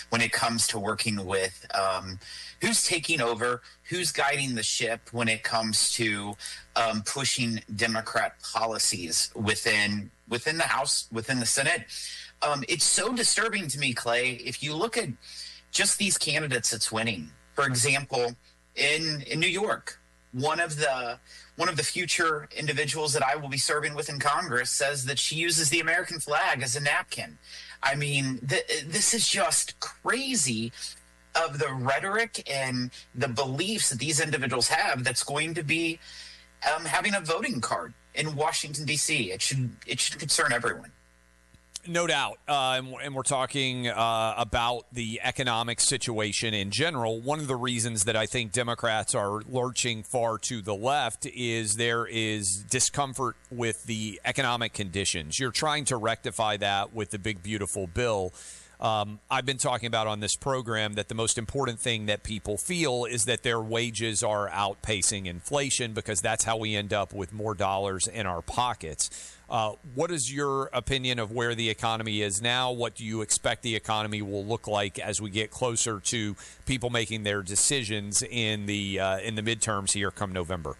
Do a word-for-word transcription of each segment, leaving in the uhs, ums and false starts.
when it comes to working with um, who's taking over, who's guiding the ship when it comes to um, pushing Democrat policies within within the House, within the Senate. Um, it's so disturbing to me, Clay, if you look at just these candidates that's winning. For example, in in New York, one of the one of the future individuals that I will be serving with in Congress says that she uses the American flag as a napkin. I mean, th- this is just crazy of the rhetoric and the beliefs that these individuals have that's going to be um, having a voting card in Washington, D C. It should it should concern everyone. No doubt. Uh, and, and we're talking uh, about the economic situation in general. One of the reasons that I think Democrats are lurching far to the left is there is discomfort with the economic conditions. You're trying to rectify that with the big, beautiful bill. Um, I've been talking about on this program that the most important thing that people feel is that their wages are outpacing inflation, because that's how we end up with more dollars in our pockets. Uh, what is your opinion of where the economy is now? What do you expect the economy will look like as we get closer to people making their decisions in the uh, in the midterms here come November?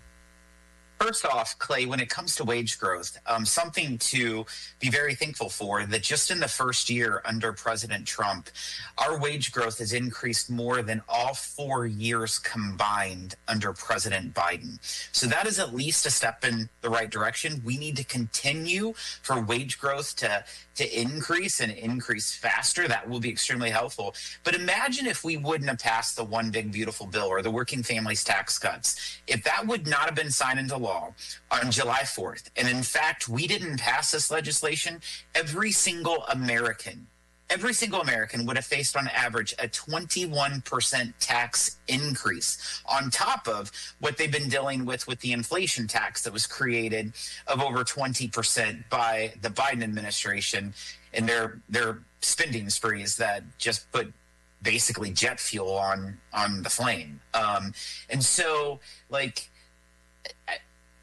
First off, Clay, when it comes to wage growth, um, something to be very thankful for, that just in the first year under President Trump, our wage growth has increased more than all four years combined under President Biden. So that is at least a step in the right direction. We need to continue for wage growth to, to increase and increase faster. That will be extremely helpful. But imagine if we wouldn't have passed the One Big Beautiful Bill or the Working Families Tax Cuts. If that would not have been signed into law on July fourth, and in fact, we didn't pass this legislation, every single American, every single American would have faced on average a twenty-one percent tax increase on top of what they've been dealing with with the inflation tax that was created of over twenty percent by the Biden administration and their their spending sprees that just put basically jet fuel on on the flame. Um, and so, like, I,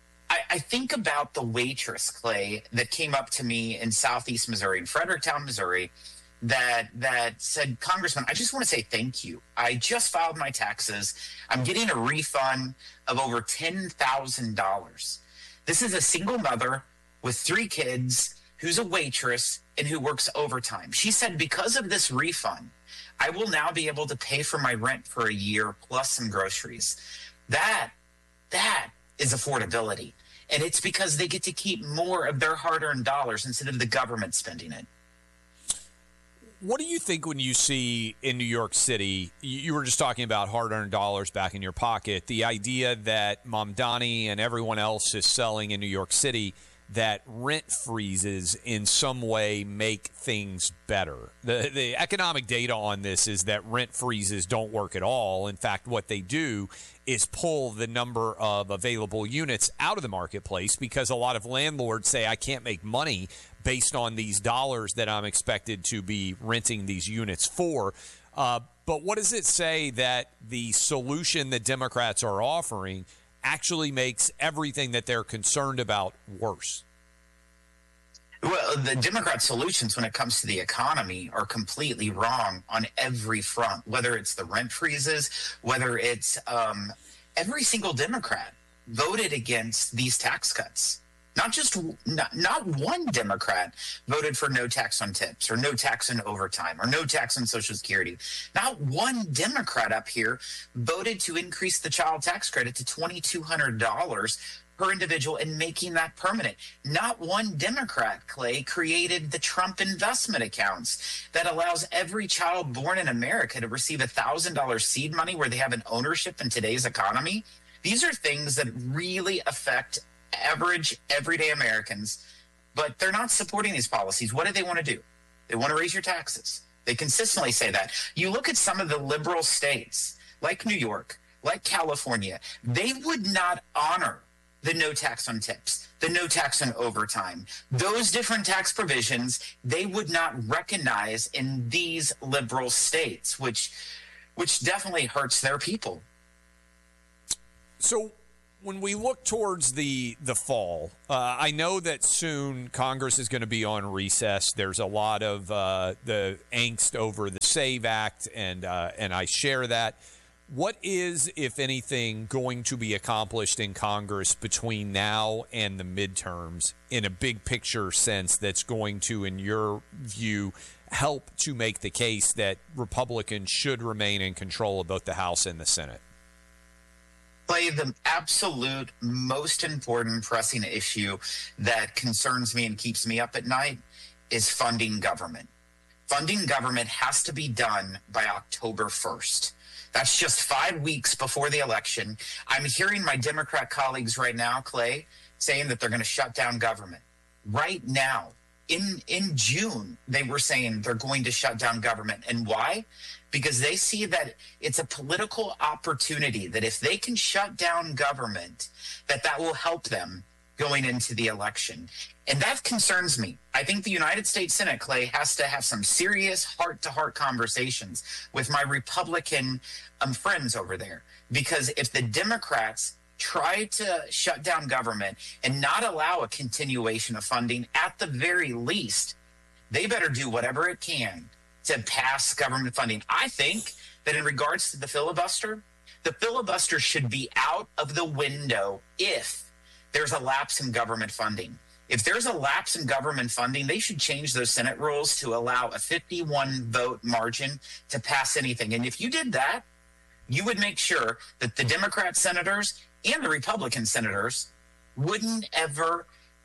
I think about the waitress, Clay, that came up to me in Southeast Missouri, in Fredericktown, Missouri, that that said, Congressman, I just want to say thank you. I just filed my taxes. I'm getting a refund of over ten thousand dollars. This is a single mother with three kids who's a waitress and who works overtime. She said, because of this refund, I will now be able to pay for my rent for a year plus some groceries. That, that is affordability. And it's because they get to keep more of their hard-earned dollars instead of the government spending it. What do you think when you see in New York City, you were just talking about hard-earned dollars back in your pocket, the idea that Mamdani and everyone else is selling in New York City, that rent freezes in some way make things better? The the economic data on this is that rent freezes don't work at all. In fact, what they do is pull the number of available units out of the marketplace, because a lot of landlords say, I can't make money based on these dollars that I'm expected to be renting these units for. Uh, but what does it say that the solution that Democrats are offering actually makes everything that they're concerned about worse? Well, the Democrat solutions when it comes to the economy are completely wrong on every front, whether it's the rent freezes, whether it's um, every single Democrat voted against these tax cuts. Not just not, not one Democrat voted for no tax on tips or no tax on overtime or no tax on Social Security. Not one Democrat up here voted to increase the child tax credit to two thousand two hundred dollars per individual and making that permanent. Not one Democrat, Clay, created the Trump investment accounts that allows every child born in America to receive one thousand dollars seed money where they have an ownership in today's economy. These are things that really affect average, everyday Americans, but they're not supporting these policies. What do they want to do? They want to raise your taxes. They consistently say that. You look at some of the liberal states, like New York, like California, they would not honor the no tax on tips, the no tax on overtime. Those different tax provisions, they would not recognize in these liberal states, which, which definitely hurts their people. So when we look towards the the fall, uh, I know that soon Congress is going to be on recess. There's a lot of uh, the angst over the SAVE Act, and uh, and I share that. What is, if anything, going to be accomplished in Congress between now and the midterms in a big picture sense that's going to, in your view, help to make the case that Republicans should remain in control of both the House and the Senate? Clay, the absolute most important pressing issue that concerns me and keeps me up at night is funding government. Funding government has to be done by October first. That's just five weeks before the election. I'm hearing my Democrat colleagues right now, Clay, saying that they're going to shut down government. Right now, in in June, they were saying they're going to shut down government. And why? Because they see that it's a political opportunity, that if they can shut down government, that that will help them going into the election. And that concerns me. I think the United States Senate, Clay, has to have some serious heart-to-heart conversations with my Republican um, friends over there. Because if the Democrats try to shut down government and not allow a continuation of funding, at the very least, they better do whatever it can to pass government funding. I think that in regards to the filibuster, the filibuster should be out of the window if there's a lapse in government funding. If there's a lapse in government funding, they should change those Senate rules to allow a fifty-one vote margin to pass anything. And if you did that, you would make sure that the Democrat senators and the Republican senators wouldn't ever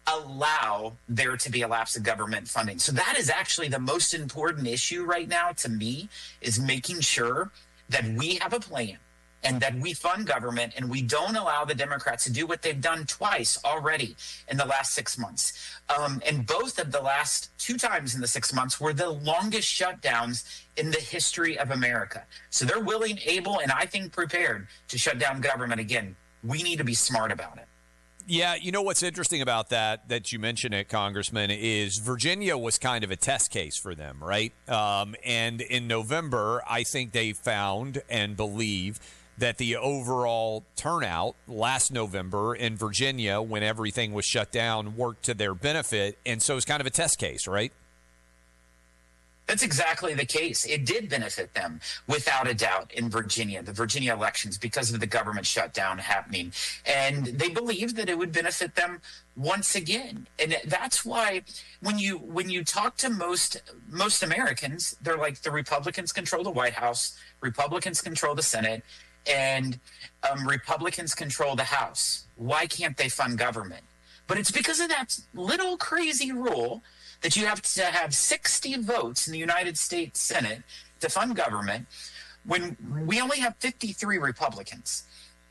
allow there to be a lapse in government funding. So that is actually the most important issue right now to me, is making sure that we have a plan and that we fund government and we don't allow the Democrats to do what they've done twice already in the last six months. Um, and both of the last two times in the six months were the longest shutdowns in the history of America. So they're willing, able, and I think prepared to shut down government again. We need to be smart about it. Yeah, you know what's interesting about that, that you mentioned it, Congressman, is Virginia was kind of a test case for them, right? Um, and in November, I think they found and believe that the overall turnout last November in Virginia, when everything was shut down, worked to their benefit. And so it's kind of a test case, right? That's exactly the case. It did benefit them, without a doubt, in Virginia, the Virginia elections, because of the government shutdown happening. And they believed that it would benefit them once again. And that's why when you when you talk to most most Americans, they're like, the Republicans control the White House, Republicans control the Senate, and um, Republicans control the House. Why can't they fund government? But it's because of that little crazy rule that you have to have sixty votes in the United States Senate to fund government, when we only have fifty-three Republicans.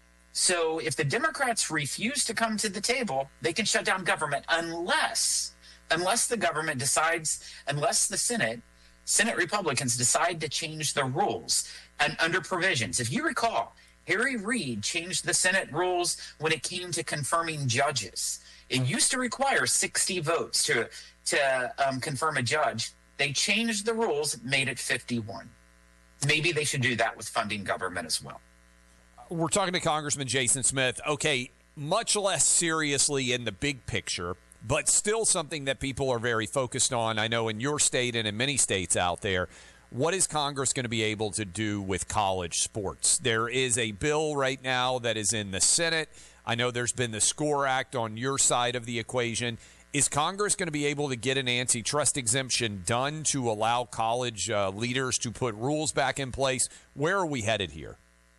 So if the Democrats refuse to come to the table, they can shut down government unless, unless the government decides, unless the Senate, Senate Republicans decide to change the rules and under provisions. If you recall, Harry Reid changed the Senate rules when it came to confirming judges. It used to require sixty votes to to um, confirm a judge. They changed the rules, made it fifty-one. Maybe they should do that with funding government as well. We're talking to Congressman Jason Smith. Okay, much less seriously in the big picture, but still something that people are very focused on. I know in your state and in many states out there. What is Congress going to be able to do with college sports? There is a bill right now that is in the Senate. I know there's been the SCORE Act on your side of the equation. Is Congress going to be able to get an antitrust exemption done to allow college uh, leaders to put rules back in place? Where are we headed here?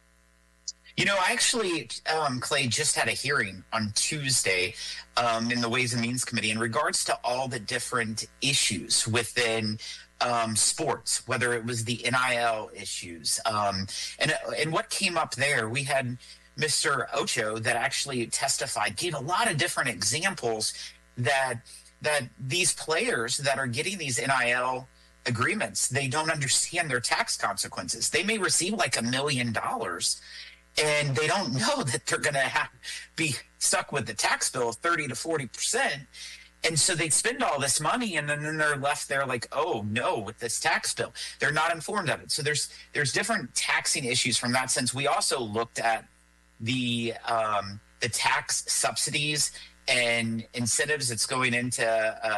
You know, I actually, um, Clay, just had a hearing on Tuesday um, in the Ways and Means Committee in regards to all the different issues within Um, sports, whether it was the N I L issues. Um, and, and what came up there, we had Mister Ocho that actually testified, gave a lot of different examples that that these players that are getting these N I L agreements, they don't understand their tax consequences. They may receive like a million dollars and they don't know that they're going to have be stuck with the tax bill of thirty to forty percent. And so they spend all this money, and then, then they're left there like, oh, no, with this tax bill. They're not informed of it. So there's there's different taxing issues from that sense. We also looked at the um, the tax subsidies and incentives that's going into uh,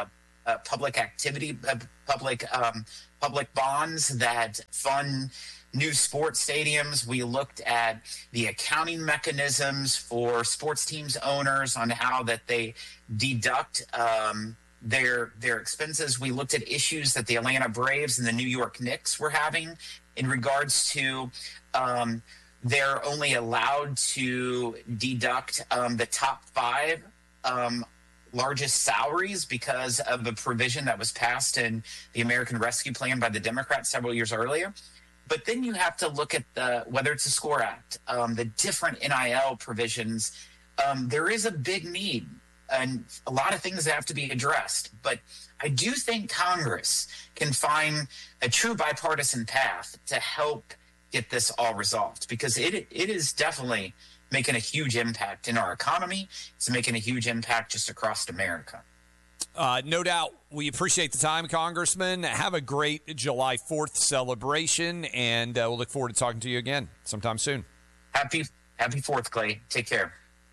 uh, public activity, uh, public um, public bonds that fund new sports stadiums. We looked at the accounting mechanisms for sports teams owners on how that they deduct um, their their expenses. We looked at issues that the Atlanta Braves and the New York Knicks were having in regards to um, they're only allowed to deduct um, the top five um, largest salaries because of a provision that was passed in the American Rescue Plan by the Democrats several years earlier. But then you have to look at the whether it's a SCORE Act, um, the different N I L provisions. Um, there is a big need and a lot of things that have to be addressed. But I do think Congress can find a true bipartisan path to help get this all resolved, because it it is definitely making a huge impact in our economy. It's making a huge impact just across America. Uh, no doubt. We appreciate the time, Congressman. Have a great July fourth celebration, and uh, we'll look forward to talking to you again sometime soon. Happy Happy fourth, Clay. Take care.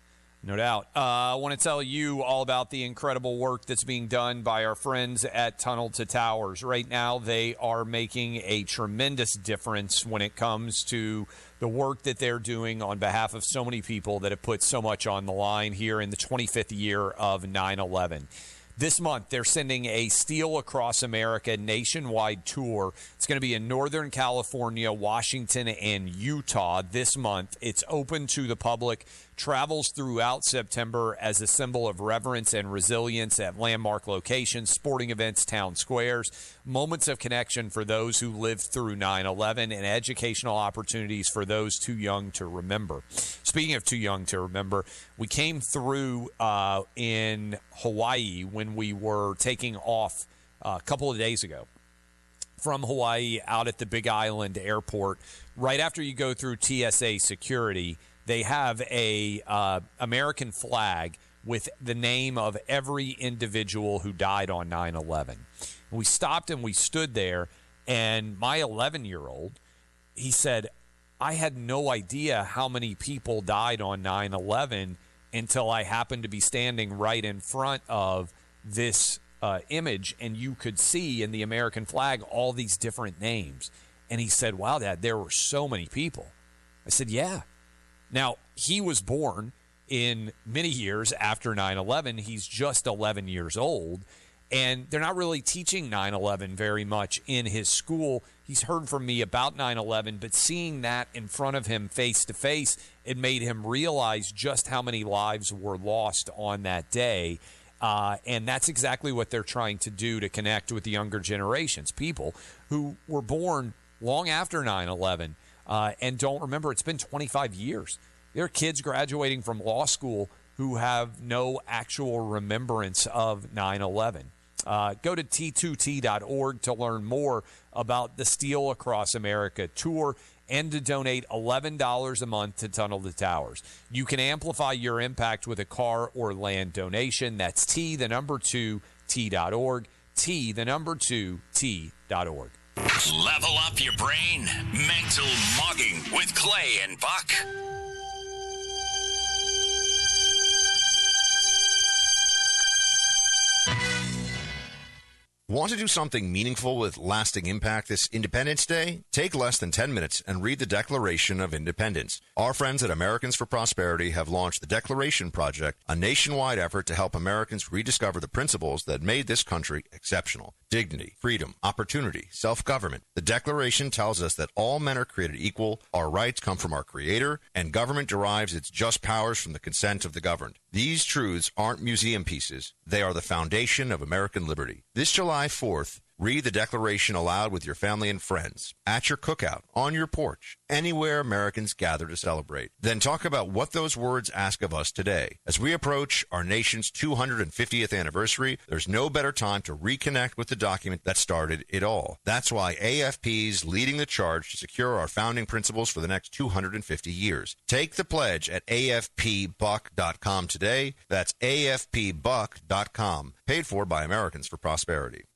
No doubt. Uh, I want to tell you all about the incredible work that's being done by our friends at Tunnel to Towers. Right now, they are making a tremendous difference when it comes to the work that they're doing on behalf of so many people that have put so much on the line here in the twenty-fifth year of nine eleven. This month, they're sending a Steel Across America nationwide tour. It's going to be in Northern California, Washington, and Utah this month. It's open to the public, travels throughout September as a symbol of reverence and resilience at landmark locations, sporting events, town squares, moments of connection for those who lived through nine eleven, and educational opportunities for those too young to remember. Speaking of too young to remember, we came through uh, in Hawaii when we were taking off uh, a couple of days ago from Hawaii out at the Big Island airport. Right after you go through T S A security, they have a uh, American flag with the name of every individual who died on nine eleven. We stopped and we stood there, and my eleven-year-old, he said, I had no idea how many people died on nine eleven until I happened to be standing right in front of this uh, image, and you could see in the American flag all these different names. And he said, wow, Dad, there were so many people. I said, yeah. Now, he was born in many years after nine eleven. He's just eleven years old, and they're not really teaching nine eleven very much in his school. He's heard from me about nine eleven, but seeing that in front of him face to face, it made him realize just how many lives were lost on that day. Uh, and that's exactly what they're trying to do to connect with the younger generations, people who were born long after nine eleven uh, and don't remember. It's been twenty-five years. There are kids graduating from law school who have no actual remembrance of nine eleven. Uh, go to T two T dot org to learn more about the Steel Across America tour and to donate eleven dollars a month to Tunnel to Towers. You can amplify your impact with a car or land donation. That's T, the number two, T dot org. T, the number two, T dot org. Level up your brain. Mental Mugging with Clay and Buck. Want to do something meaningful with lasting impact this Independence Day? Take less than ten minutes and read the Declaration of Independence. Our friends at Americans for Prosperity have launched the Declaration Project, a nationwide effort to help Americans rediscover the principles that made this country exceptional. Dignity, freedom, opportunity, self-government. The Declaration tells us that all men are created equal, our rights come from our Creator, and government derives its just powers from the consent of the governed. These truths aren't museum pieces. They are the foundation of American liberty. This July fourth, read the Declaration aloud with your family and friends, at your cookout, on your porch, anywhere Americans gather to celebrate. Then talk about what those words ask of us today. As we approach our nation's two hundred fiftieth anniversary, there's no better time to reconnect with the document that started it all. That's why A F P's leading the charge to secure our founding principles for the next two hundred fifty years. Take the pledge at A F P buck dot com today. That's A F P buck dot com. Paid for by Americans for Prosperity.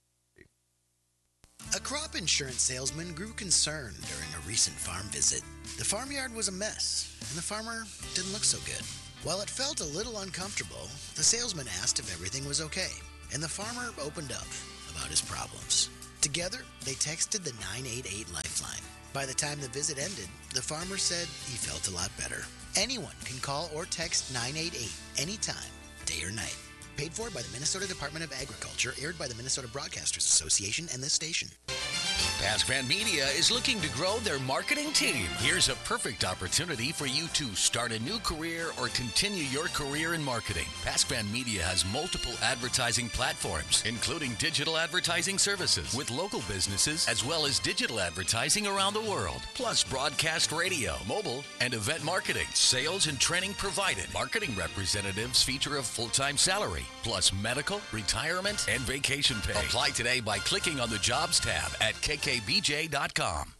A crop insurance salesman grew concerned during a recent farm visit. The farmyard was a mess, and the farmer didn't look so good. While it felt a little uncomfortable, the salesman asked if everything was okay. and the farmer opened up about his problems. Together, they texted the nine eight eight Lifeline. By the time the visit ended, the farmer said he felt a lot better. Anyone can call or text nine eight eight anytime, day or night. Paid for by the Minnesota Department of Agriculture, aired by the Minnesota Broadcasters Association and this station. PaskVan Media is looking to grow their marketing team. Here's a perfect opportunity for you to start a new career or continue your career in marketing. PaskVan Media has multiple advertising platforms, including digital advertising services with local businesses, as well as digital advertising around the world, plus broadcast radio, mobile, and event marketing. Sales and training provided. Marketing representatives feature a full-time salary, plus medical, retirement, and vacation pay. Apply today by clicking on the Jobs tab at K K B J dot com.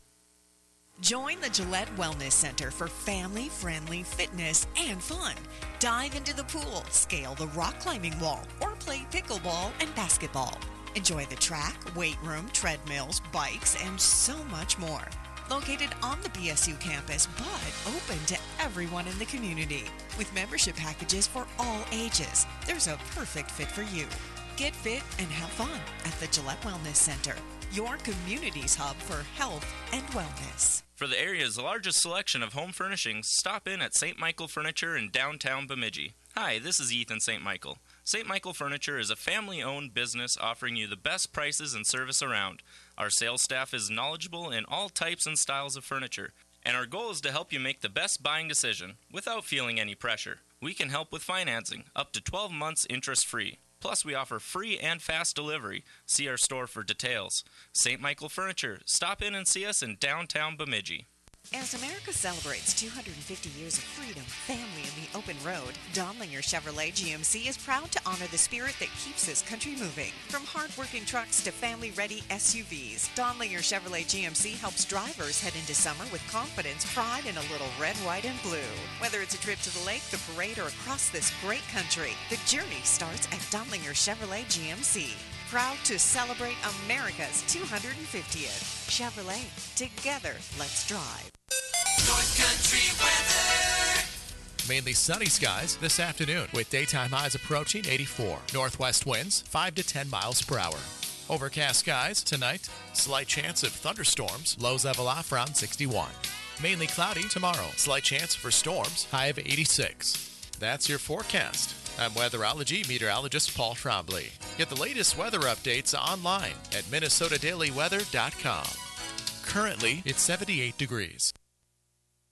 Join the Gillette Wellness Center for family-friendly fitness and fun. Dive into the pool, scale the rock climbing wall, or play pickleball and basketball. Enjoy the track, weight room, treadmills, bikes, and so much more. Located on the B S U campus, but open to everyone in the community. With membership packages for all ages, there's a perfect fit for you. Get fit and have fun at the Gillette Wellness Center, your community's hub for health and wellness. For the area's largest selection of home furnishings, stop in at Saint Michael Furniture in downtown Bemidji. Hi, this is Ethan Saint Michael. Saint Michael Furniture is a family-owned business offering you the best prices and service around. Our sales staff is knowledgeable in all types and styles of furniture, and our goal is to help you make the best buying decision without feeling any pressure. We can help with financing, up to twelve months interest-free. Plus, we offer free and fast delivery. See our store for details. Saint Michael Furniture. Stop in and see us in downtown Bemidji. As America celebrates two hundred fifty years of freedom, family, and the open road, Donlinger Chevrolet G M C is proud to honor the spirit that keeps this country moving. From hard-working trucks to family-ready S U Vs, Donlinger Chevrolet G M C helps drivers head into summer with confidence, pride, and a little red, white, and blue. Whether it's a trip to the lake, the parade, or across this great country, the journey starts at Donlinger Chevrolet G M C. Proud to celebrate America's two hundred fiftieth. Chevrolet. Together, let's drive. North Country weather. Mainly sunny skies this afternoon with daytime highs approaching eighty-four. Northwest winds five to ten miles per hour. Overcast skies tonight. Slight chance of thunderstorms. Lows level off around sixty-one. Mainly cloudy tomorrow. Slight chance for storms. High of eighty-six. That's your forecast. I'm weatherology meteorologist Paul Trombley. Get the latest weather updates online at minnesota daily weather dot com. Currently, it's seventy-eight degrees.